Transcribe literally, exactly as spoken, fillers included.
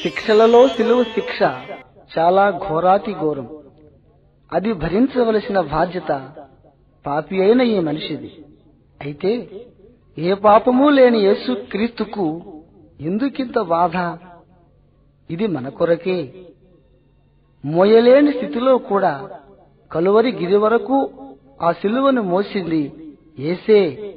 శిక్షలలో సిలువ శిక్ష చాలా ఘోరాతి ఘోరం. అది భరించవలసిన బాధ్యత పాపి అయిన ఈ మనిషిది. అయితే ఏ పాపమూ లేని యేసు క్రీస్తుకు ఎందుకింత బాధ? ఇది మన కొరకే. మోయలేని స్థితిలో కూడా కలువరి గిరి వరకు ఆ సిలువను మోసింది యేసే.